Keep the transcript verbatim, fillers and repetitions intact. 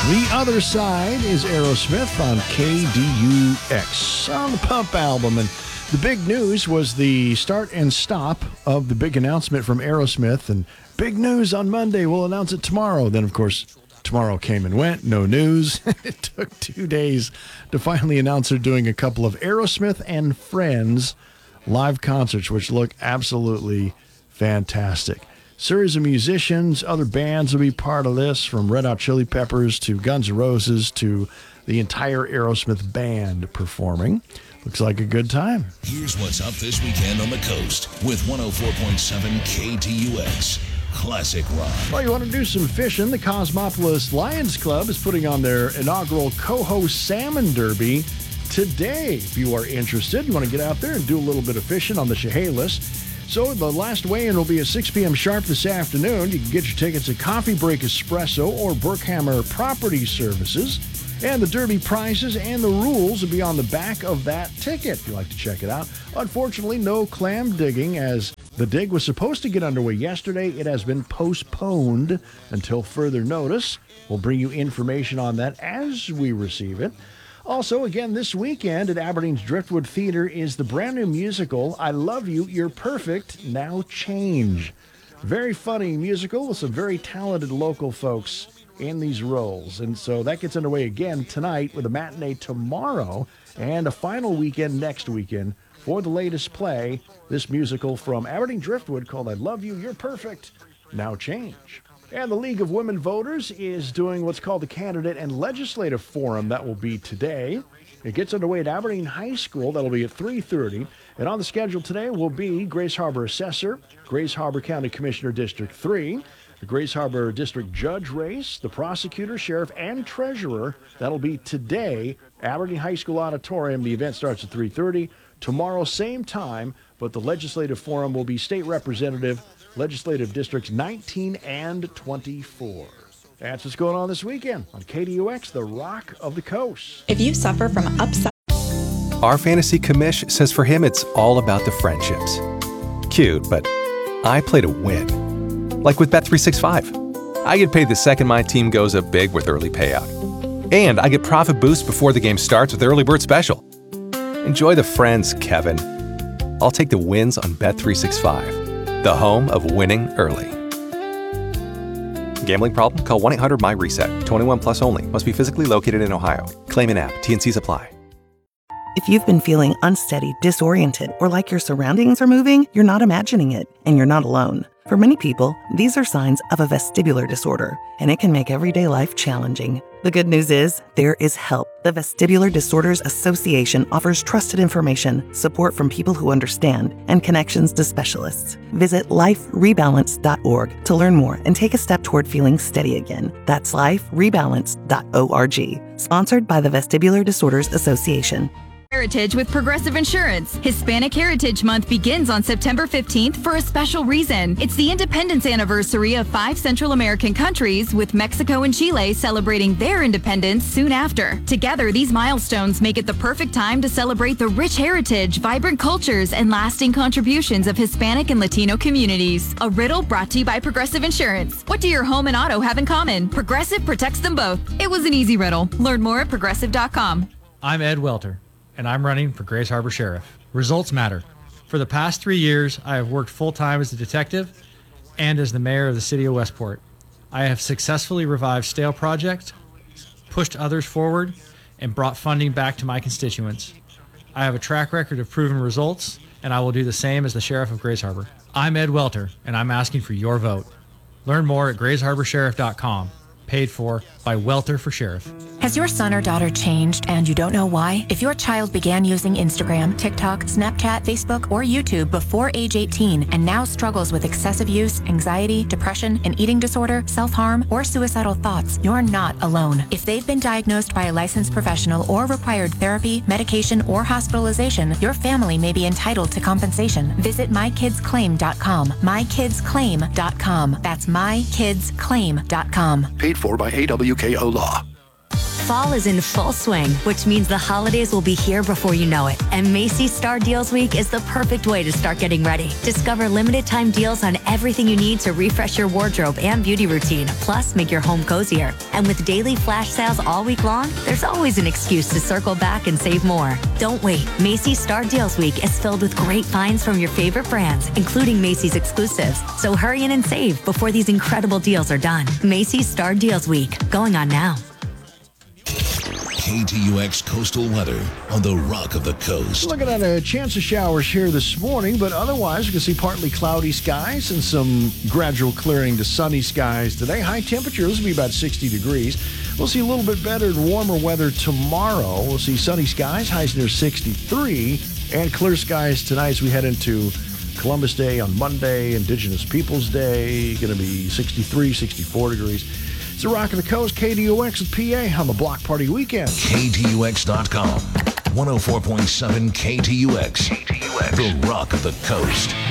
The Other Side is Aerosmith on K D U X on the Pump album. And the big news was the start and stop of the big announcement from Aerosmith. And big news on Monday. We'll announce it tomorrow. Then, of course, tomorrow came and went. No news. It took two days to finally announce they're doing a couple of Aerosmith and Friends live concerts, which look absolutely fantastic. Series of musicians, other bands will be part of this, from Red Hot Chili Peppers to Guns N' Roses to the entire Aerosmith band performing. Looks like a good time. Here's what's up this weekend on the coast with one oh four point seven K T U X. Classic rock. Well, you want to do some fishing? The Cosmopolis Lions Club is putting on their inaugural Coho Salmon Derby today. If you are interested, you want to get out there and do a little bit of fishing on the Chehalis. So the last weigh-in will be at six p.m. sharp this afternoon. You can get your tickets at Coffee Break Espresso or Berkhammer Property Services. And the Derby prizes and the rules will be on the back of that ticket if you'd like to check it out. Unfortunately, no clam digging, as the dig was supposed to get underway yesterday. It has been postponed until further notice. We'll bring you information on that as we receive it. Also, again, this weekend at Aberdeen's Driftwood Theater is the brand new musical, I Love You, You're Perfect, Now Change. Very funny musical with some very talented local folks in these roles. And so that gets underway again tonight with a matinee tomorrow and a final weekend next weekend for the latest play, this musical from Aberdeen Driftwood called I Love You, You're Perfect, Now Change. And the League of Women Voters is doing what's called the Candidate and Legislative Forum. That will be today. It gets underway at Aberdeen High School. That'll be at three thirty. And on the schedule today will be Grace Harbor Assessor, Grace Harbor County Commissioner District three, the Grace Harbor District Judge race, the Prosecutor, Sheriff, and Treasurer. That'll be today, Aberdeen High School Auditorium. The event starts at three thirty. Tomorrow, same time, but the Legislative Forum will be State Representative, Legislative Districts nineteen and twenty-four. That's what's going on this weekend on K D U X, the Rock of the Coast. If you suffer from upset... Our fantasy commish says for him it's all about the friendships. Cute, but I play to win. Like with Bet three sixty-five. I get paid the second my team goes up big with early payout. And I get profit boost before the game starts with Early Bird Special. Enjoy the friends, Kevin. I'll take the wins on Bet three sixty-five. The home of winning early. Gambling problem? Call one eight hundred M Y reset. twenty-one plus only. Must be physically located in Ohio. Claim in app. T N Cs apply. If you've been feeling unsteady, disoriented, or like your surroundings are moving, you're not imagining it, and you're not alone. For many people, these are signs of a vestibular disorder, and it can make everyday life challenging. The good news is, there is help. The Vestibular Disorders Association offers trusted information, support from people who understand, and connections to specialists. Visit life rebalance dot org to learn more and take a step toward feeling steady again. That's life rebalance dot org. Sponsored by the Vestibular Disorders Association. Heritage with Progressive Insurance. Hispanic Heritage Month begins on September fifteenth for a special reason. It's the independence anniversary of five Central American countries, with Mexico and Chile celebrating their independence soon after. Together, these milestones make it the perfect time to celebrate the rich heritage, vibrant cultures, and lasting contributions of Hispanic and Latino communities. A riddle brought to you by Progressive Insurance. What do your home and auto have in common? Progressive protects them both. It was an easy riddle. Learn more at progressive dot com. I'm Ed Welter, and I'm running for Grace Harbor Sheriff. Results matter. For the past three years, I have worked full-time as a detective and as the mayor of the city of Westport. I have successfully revived stale projects, pushed others forward, and brought funding back to my constituents. I have a track record of proven results, and I will do the same as the Sheriff of Grace Harbor. I'm Ed Welter, and I'm asking for your vote. Learn more at grace harbor sheriff dot com. Paid for by Welter for Sheriff. Has your son or daughter changed and you don't know why? If your child began using Instagram, TikTok, Snapchat, Facebook, or YouTube before age eighteen and now struggles with excessive use, anxiety, depression, an eating disorder, self-harm, or suicidal thoughts, you're not alone. If they've been diagnosed by a licensed professional or required therapy, medication, or hospitalization, your family may be entitled to compensation. Visit my kids claim dot com. my kids claim dot com. That's my kids claim dot com. Paid for by A W K O Law. Fall is in full swing, which means the holidays will be here before you know it. And Macy's Star Deals Week is the perfect way to start getting ready. Discover limited time deals on everything you need to refresh your wardrobe and beauty routine, plus make your home cozier. And with daily flash sales all week long, there's always an excuse to circle back and save more. Don't wait. Macy's Star Deals Week is filled with great finds from your favorite brands, including Macy's exclusives. So hurry in and save before these incredible deals are done. Macy's Star Deals Week, going on now. K T U X coastal weather on the Rock of the Coast. Looking at a chance of showers here this morning, but otherwise we can see partly cloudy skies and some gradual clearing to sunny skies today. High temperatures will be about sixty degrees. We'll see a little bit better and warmer weather tomorrow. We'll see sunny skies, highs near sixty-three, and clear skies tonight as we head into Columbus Day on Monday, Indigenous Peoples Day, going to be sixty-three, sixty-four degrees. It's the Rock of the Coast, K T U X with P A on the Block Party Weekend. K T U X dot com, one oh four point seven K T U X, K T U X, the Rock of the Coast.